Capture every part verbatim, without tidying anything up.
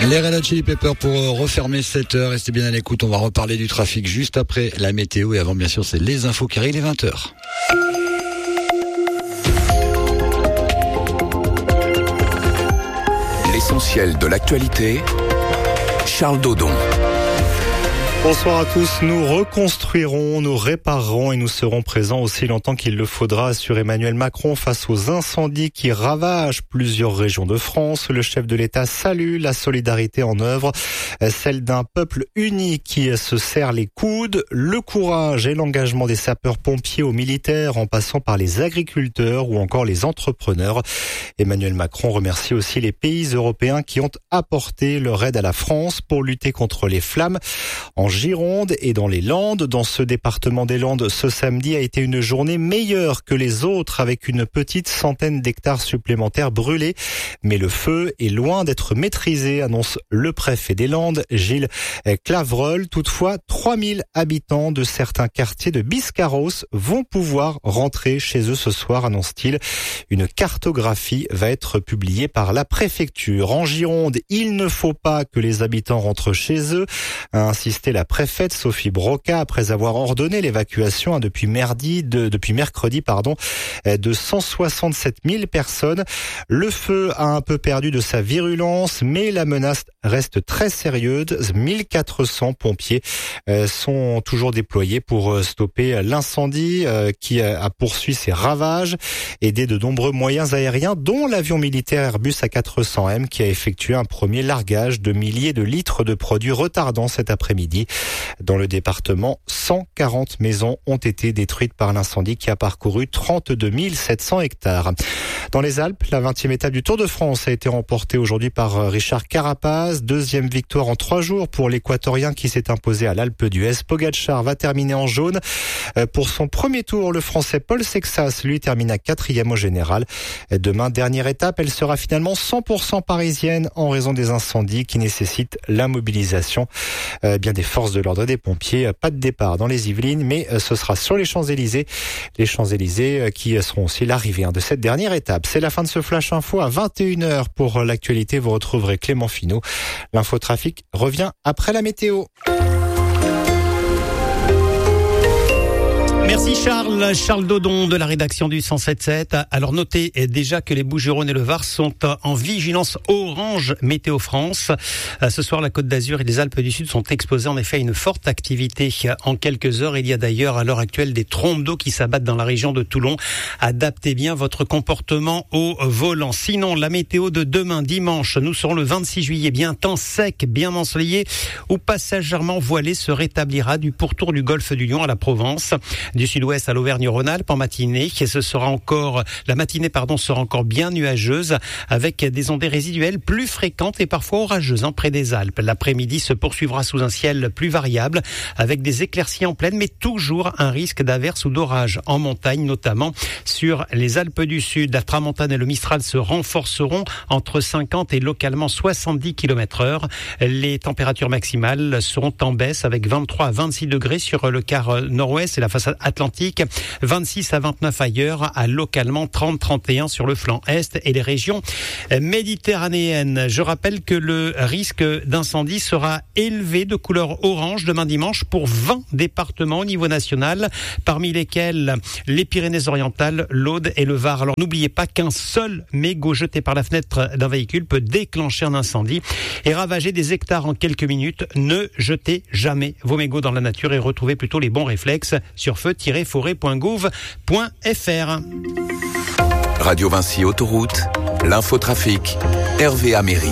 Les Red Hot Chili Peppers pour refermer cette heure. Restez bien à l'écoute, on va reparler du trafic juste après la météo. Et avant, bien sûr, c'est les infos qui arrivent, les vingt heures. L'essentiel de l'actualité, Charles Dodon. Bonsoir à tous. Nous reconstruirons, nous réparerons et nous serons présents aussi longtemps qu'il le faudra, assure Emmanuel Macron face aux incendies qui ravagent plusieurs régions de France. Le chef de l'État salue la solidarité en œuvre, celle d'un peuple uni qui se serre les coudes, le courage et l'engagement des sapeurs-pompiers aux militaires en passant par les agriculteurs ou encore les entrepreneurs. Emmanuel Macron remercie aussi les pays européens qui ont apporté leur aide à la France pour lutter contre les flammes. En Gironde et dans les Landes. Dans ce département des Landes, ce samedi a été une journée meilleure que les autres avec une petite centaine d'hectares supplémentaires brûlés. Mais le feu est loin d'être maîtrisé, annonce le préfet des Landes, Gilles Clavreul. Toutefois, trois mille habitants de certains quartiers de Biscarrosse vont pouvoir rentrer chez eux ce soir, annonce-t-il. Une cartographie va être publiée par la préfecture. En Gironde, il ne faut pas que les habitants rentrent chez eux, a insisté la préfète Sophie Broca après avoir ordonné l'évacuation depuis mercredi, de, depuis mercredi pardon, de cent soixante-sept mille personnes. Le feu a un peu perdu de sa virulence, mais la menace reste très sérieuse. mille quatre cents pompiers sont toujours déployés pour stopper l'incendie qui a poursuivi ses ravages, aidé de nombreux moyens aériens, dont l'avion militaire Airbus A quatre cents M qui a effectué un premier largage de milliers de litres de produits retardants cet après-midi. Dans le département, cent quarante maisons ont été détruites par l'incendie qui a parcouru trente-deux mille sept cents hectares. Dans les Alpes, la vingtième étape du Tour de France a été remportée aujourd'hui par Richard Carapaz. Deuxième victoire en trois jours pour l'Équatorien qui s'est imposé à l'Alpe d'Huez. Pogacar va terminer en jaune. Pour son premier tour, le Français Paul Sexas, lui, termine à quatrième au général. Demain, dernière étape, elle sera finalement cent pour cent parisienne en raison des incendies qui nécessitent la mobilisation euh, bien des forces de l'ordre et des pompiers. Pas de départ dans les Yvelines, mais ce sera sur les Champs-Élysées. Les Champs-Élysées qui seront aussi l'arrivée de cette dernière étape. C'est la fin de ce Flash Info à vingt et une heures. Pour l'actualité, vous retrouverez Clément Finot. L'infotrafic revient après la météo. Merci Charles, Charles Dodon de la rédaction du cent sept sept. Alors notez déjà que les Bouches-du-Rhône et le Var sont en vigilance orange Météo France. Ce soir, la Côte d'Azur et les Alpes du Sud sont exposées en effet à une forte activité. En quelques heures, il y a d'ailleurs à l'heure actuelle des trompes d'eau qui s'abattent dans la région de Toulon. Adaptez bien votre comportement au volant. Sinon, la météo de demain dimanche, nous serons le vingt-six juillet, bien temps sec, bien ensoleillé ou passagèrement voilé se rétablira du pourtour du golfe du Lion à la Provence. Du sud-ouest à l'Auvergne-Rhône-Alpes en matinée, et ce sera encore, la matinée pardon, sera encore bien nuageuse avec des ondées résiduelles plus fréquentes et parfois orageuses hein, près des Alpes. L'après-midi se poursuivra sous un ciel plus variable avec des éclaircies en pleine, mais toujours un risque d'averse ou d'orage en montagne, notamment sur les Alpes du Sud. La tramontane et le Mistral se renforceront entre cinquante et localement soixante-dix kilomètres heure. Les températures maximales seront en baisse avec vingt-trois à vingt-six degrés sur le quart nord-ouest et la façade Atlantique, vingt-six à vingt-neuf ailleurs, à localement trente à trente et un sur le flanc est et les régions méditerranéennes. Je rappelle que le risque d'incendie sera élevé de couleur orange demain dimanche pour vingt départements au niveau national, parmi lesquels les Pyrénées-Orientales, l'Aude et le Var. Alors n'oubliez pas qu'un seul mégot jeté par la fenêtre d'un véhicule peut déclencher un incendie et ravager des hectares en quelques minutes. Ne jetez jamais vos mégots dans la nature et retrouvez plutôt les bons réflexes sur feu tiret forêt point gouv point f r. Radio Vinci Autoroute, l'infotrafic, Hervé Améry.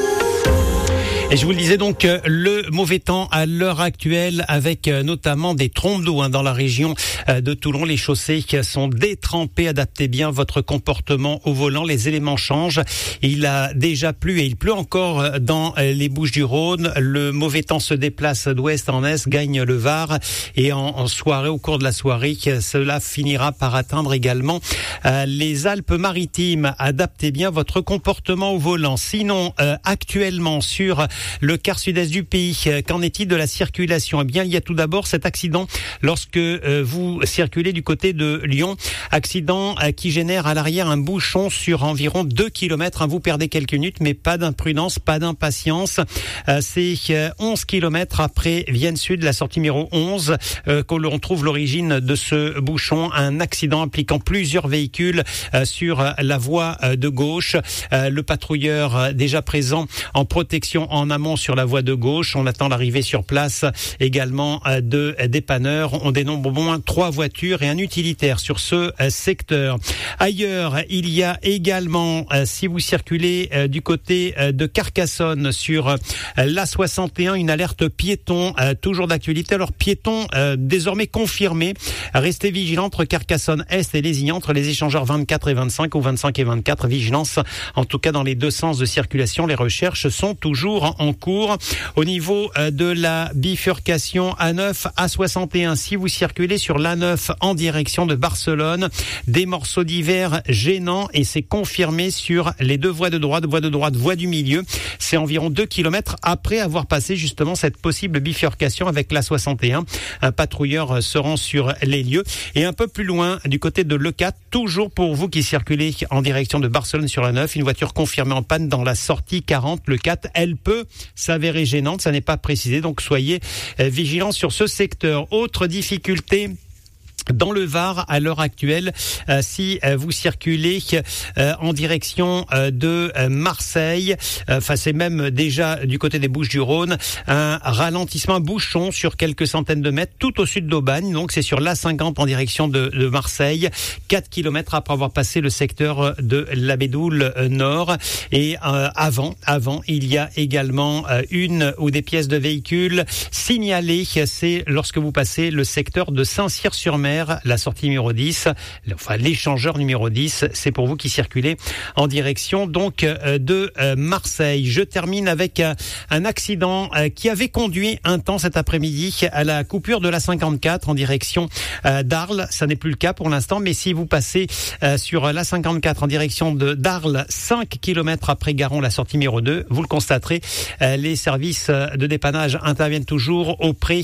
Et je vous le disais donc, le mauvais temps à l'heure actuelle avec notamment des trompes d'eau hein, dans la région de Toulon. Les chaussées qui sont détrempées. Adaptez bien votre comportement au volant. Les éléments changent. Il a déjà plu et il pleut encore dans les Bouches-du-Rhône. Le mauvais temps se déplace d'ouest en est, gagne le Var. Et en, en soirée, au cours de la soirée, cela finira par atteindre également euh, les Alpes-Maritimes. Adaptez bien votre comportement au volant. Sinon, euh, actuellement sur le quart sud-est du pays. Qu'en est-il de la circulation? Eh bien, il y a tout d'abord cet accident lorsque euh, vous circulez du côté de Lyon. Accident euh, qui génère à l'arrière un bouchon sur environ deux kilomètres. Hein, vous perdez quelques minutes, mais pas d'imprudence, pas d'impatience. Euh, c'est euh, onze kilomètres après Vienne Sud, la sortie numéro onze, euh, que l'on trouve l'origine de ce bouchon. Un accident impliquant plusieurs véhicules euh, sur la voie euh, de gauche. Euh, le patrouilleur euh, déjà présent en protection en amont sur la voie de gauche. On attend l'arrivée sur place également euh, de euh, dépanneurs. On dénombre au moins trois voitures et un utilitaire sur ce euh, secteur. Ailleurs, il y a également, euh, si vous circulez euh, du côté euh, de Carcassonne sur euh, l'A soixante et un, une alerte piéton, euh, toujours d'actualité. Alors piéton euh, désormais confirmé. Restez vigilants entre Carcassonne Est et Lézignan, entre les échangeurs vingt-quatre et vingt-cinq ou vingt-cinq et vingt-quatre. Vigilance, en tout cas dans les deux sens de circulation. Les recherches sont toujours en cours. Au niveau euh, de la bifurcation A neuf, A soixante et un, si vous circulez sur l'A neuf en direction de Barcelone, des morceaux d'hiver gênants et c'est confirmé sur les deux voies de droite, voie de droite, voie du milieu. C'est environ deux kilomètres après avoir passé justement cette possible bifurcation avec l'A soixante et un. Un patrouilleur se rend sur les lieux. Et un peu plus loin, du côté de l'E quatre, toujours pour vous qui circulez en direction de Barcelone sur l'A neuf, une voiture confirmée en panne dans la sortie quarante. L'E quatre, elle peut s'avérer gênante, ça n'est pas précisé, donc soyez vigilants sur ce secteur. Autre difficulté dans le Var, à l'heure actuelle, euh, si euh, vous circulez euh, en direction euh, de euh, Marseille, enfin euh, c'est même déjà du côté des Bouches-du-Rhône, un ralentissement, un bouchon sur quelques centaines de mètres, tout au sud d'Aubagne. Donc c'est sur l'A cinquante en direction de, de Marseille, quatre kilomètres après avoir passé le secteur de la Bédoule euh, Nord. Et euh, avant, avant, il y a également euh, une ou des pièces de véhicules signalées. C'est lorsque vous passez le secteur de Saint-Cyr-sur-Mer. La sortie numéro dix, enfin l'échangeur numéro dix, c'est pour vous qui circulez en direction donc de Marseille. Je termine avec un accident qui avait conduit un temps cet après-midi à la coupure de la cinquante-quatre en direction d'Arles. Ça n'est plus le cas pour l'instant, mais si vous passez sur la cinquante-quatre en direction de d'Arles, cinq kilomètres après Garon, la sortie numéro deux, vous le constaterez, les services de dépannage interviennent toujours auprès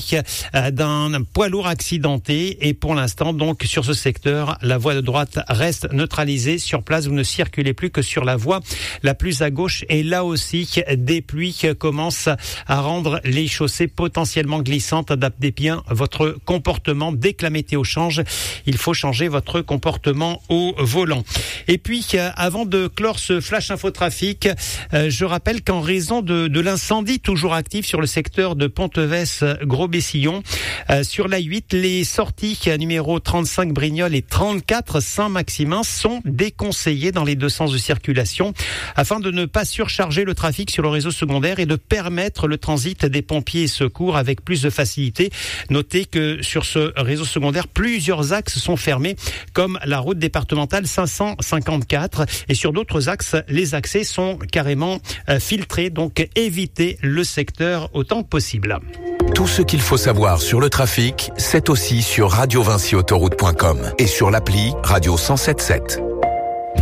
d'un poids lourd accidenté et pour l'instant L'instant, donc, sur ce secteur, la voie de droite reste neutralisée. Sur place, vous ne circulez plus que sur la voie la plus à gauche. Et là aussi, des pluies commencent à rendre les chaussées potentiellement glissantes. Adaptez bien votre comportement. Dès que la météo change, il faut changer votre comportement au volant. Et puis, avant de clore ce flash infotrafic, je rappelle qu'en raison de, de l'incendie toujours actif sur le secteur de Ponteves-Gros-Bessillon, sur l'A huit, les sorties numéro trente-cinq Brignoles et trente-quatre Saint-Maximin sont déconseillées dans les deux sens de circulation afin de ne pas surcharger le trafic sur le réseau secondaire et de permettre le transit des pompiers et secours avec plus de facilité. Notez que sur ce réseau secondaire, plusieurs axes sont fermés comme la route départementale cinq cent cinquante-quatre et sur d'autres axes, les accès sont carrément euh, filtrés, donc évitez le secteur autant que possible. Tout ce qu'il faut savoir sur le trafic, c'est aussi sur radio vinci autoroute point com et sur l'appli Radio cent sept sept.